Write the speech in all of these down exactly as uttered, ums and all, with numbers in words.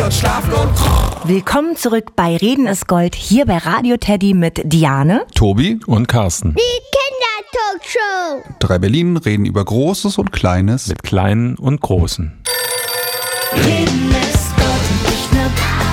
und schlafen und Willkommen zurück bei Reden ist Gold, hier bei Radio Teddy mit Diane, Tobi und Carsten. Die Kindertalkshow. Drei Berlin reden über Großes und Kleines. Mit Kleinen und Großen. Reden ist Gold und nicht nur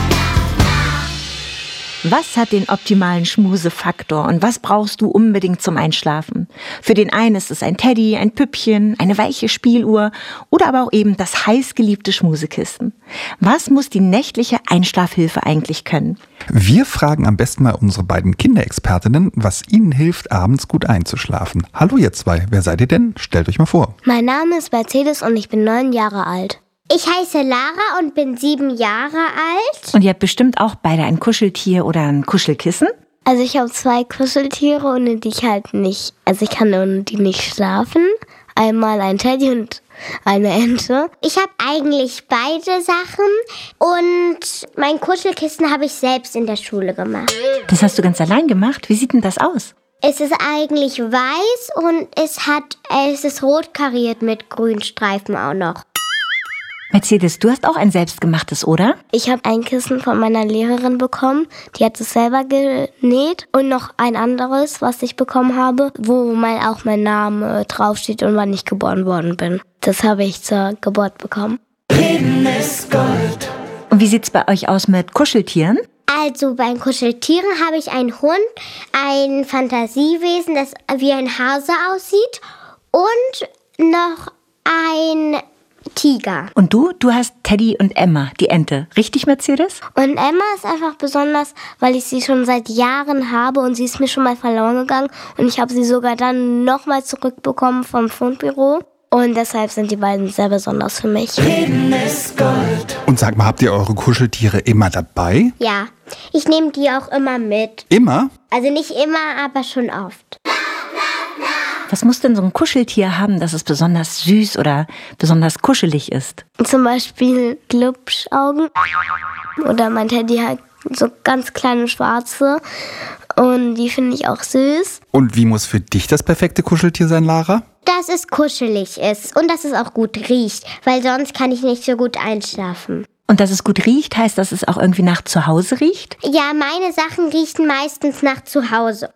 was hat den optimalen Schmusefaktor und was brauchst du unbedingt zum Einschlafen? Für den einen ist es ein Teddy, ein Püppchen, eine weiche Spieluhr oder aber auch eben das heißgeliebte Schmusekissen. Was muss die nächtliche Einschlafhilfe eigentlich können? Wir fragen am besten mal unsere beiden Kinderexpertinnen, was ihnen hilft, abends gut einzuschlafen. Hallo ihr zwei, wer seid ihr denn? Stellt euch mal vor. Mein Name ist Mercedes und ich bin neun Jahre alt. Ich heiße Lara und bin sieben Jahre alt. Und ihr habt bestimmt auch beide ein Kuscheltier oder ein Kuschelkissen? Also ich habe zwei Kuscheltiere, ohne die ich halt nicht, also ich kann ohne die nicht schlafen. Einmal ein Teddy und eine Ente. Ich habe eigentlich beide Sachen und mein Kuschelkissen habe ich selbst in der Schule gemacht. Das hast du ganz allein gemacht? Wie sieht denn das aus? Es ist eigentlich weiß und es hat, es ist rot kariert mit grünen Streifen auch noch. Mercedes, du hast auch ein selbstgemachtes, oder? Ich habe ein Kissen von meiner Lehrerin bekommen, die hat es selber genäht und noch ein anderes, was ich bekommen habe, wo mein, auch mein Name draufsteht und wann ich geboren worden bin. Das habe ich zur Geburt bekommen. Reden ist Gold. Und wie sieht's bei euch aus mit Kuscheltieren? Also bei Kuscheltieren habe ich einen Hund, ein Fantasiewesen, das wie ein Hase aussieht und noch ein Tiger. Und du? Du hast Teddy und Emma, die Ente. Richtig, Mercedes? Und Emma ist einfach besonders, weil ich sie schon seit Jahren habe und sie ist mir schon mal verloren gegangen. Und ich habe sie sogar dann nochmal zurückbekommen vom Fundbüro. Und deshalb sind die beiden sehr besonders für mich. Reden ist Gold. Und sag mal, habt ihr eure Kuscheltiere immer dabei? Ja, ich nehme die auch immer mit. Immer? Also nicht immer, aber schon oft. Was muss denn so ein Kuscheltier haben, dass es besonders süß oder besonders kuschelig ist? Zum Beispiel Glubschaugen. Oder mein Teddy hat so ganz kleine schwarze. Und die finde ich auch süß. Und wie muss für dich das perfekte Kuscheltier sein, Lara? Dass es kuschelig ist und dass es auch gut riecht. Weil sonst kann ich nicht so gut einschlafen. Und dass es gut riecht, heißt, dass es auch irgendwie nach Zuhause riecht? Ja, meine Sachen riechen meistens nach Zuhause.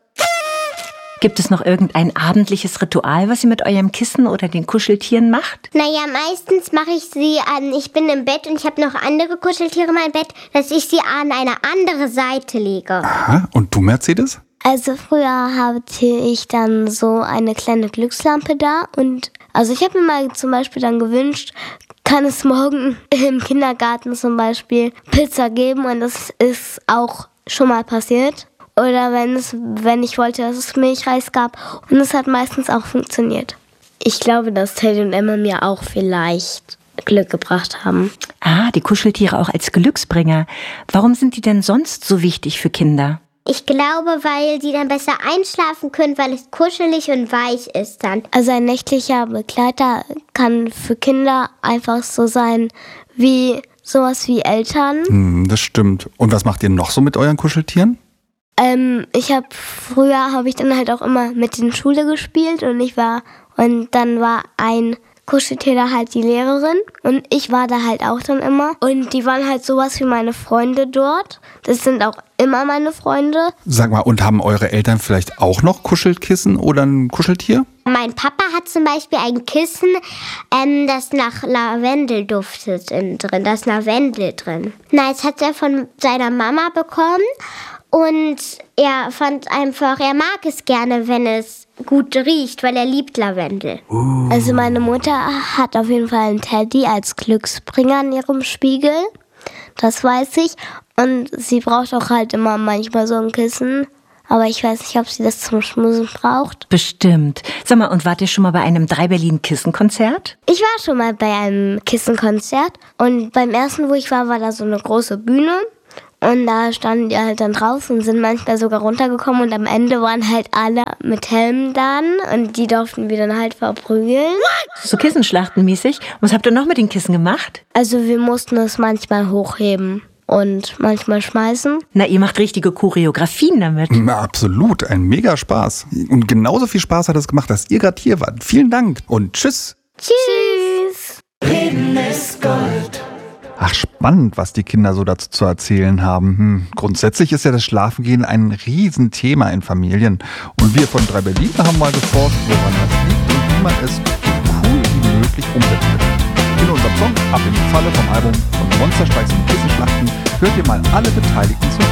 Gibt es noch irgendein abendliches Ritual, was ihr mit eurem Kissen oder den Kuscheltieren macht? Naja, meistens mache ich sie an, ich bin im Bett und ich habe noch andere Kuscheltiere in meinem Bett, dass ich sie an eine andere Seite lege. Aha, und du, Mercedes? Also früher hatte ich dann so eine kleine Glückslampe da und also ich habe mir mal zum Beispiel dann gewünscht, kann es morgen im Kindergarten zum Beispiel Pizza geben und das ist auch schon mal passiert. Oder wenn es, wenn ich wollte, dass es Milchreis gab. Und es hat meistens auch funktioniert. Ich glaube, dass Teddy und Emma mir auch vielleicht Glück gebracht haben. Ah, die Kuscheltiere auch als Glücksbringer. Warum sind die denn sonst so wichtig für Kinder? Ich glaube, weil sie dann besser einschlafen können, weil es kuschelig und weich ist dann. Also ein nächtlicher Begleiter kann für Kinder einfach so sein wie sowas wie Eltern. Hm, das stimmt. Und was macht ihr noch so mit euren Kuscheltieren? Ähm, ich habe früher habe ich dann halt auch immer mit in Schule gespielt und ich war und dann war ein Kuscheltier da halt die Lehrerin und ich war da halt auch dann immer und die waren halt sowas wie meine Freunde dort. Das sind auch immer meine Freunde. Sag mal, und haben eure Eltern vielleicht auch noch Kuschelkissen oder ein Kuscheltier? Mein Papa hat zum Beispiel ein Kissen, ähm, das nach Lavendel duftet innen drin, da ist Lavendel drin. Na, das hat er von seiner Mama bekommen. Und er fand einfach, er mag es gerne, wenn es gut riecht, weil er liebt Lavendel. Uh. Also meine Mutter hat auf jeden Fall einen Teddy als Glücksbringer an ihrem Spiegel. Das weiß ich. Und sie braucht auch halt immer manchmal so ein Kissen. Aber ich weiß nicht, ob sie das zum Schmusen braucht. Bestimmt. Sag mal, und wart ihr schon mal bei einem drei Berlin Kissenkonzert? Ich war schon mal bei einem Kissenkonzert. Und beim ersten, wo ich war, war da so eine große Bühne. Und da standen die halt dann draußen und sind manchmal sogar runtergekommen. Und am Ende waren halt alle mit Helmen dann. Und die durften wir dann halt verprügeln. So Kissenschlachtenmäßig. Was habt ihr noch mit den Kissen gemacht? Also wir mussten es manchmal hochheben und manchmal schmeißen. Na, ihr macht richtige Choreografien damit. Na, absolut, ein mega Spaß. Und genauso viel Spaß hat es gemacht, dass ihr gerade hier wart. Vielen Dank und tschüss. Tschüss. Reden ist Gold. Ach, spannend, was die Kinder so dazu zu erzählen haben. Hm. Grundsätzlich ist ja das Schlafengehen ein Riesenthema in Familien. Und wir von drei Berlin haben mal geforscht, woran das liegt und wie man es so cool wie möglich umsetzen kann. In unserem Song Ab in die Falle vom Album von Monsterstreiks und Kissenschlachten hört ihr mal alle Beteiligten zu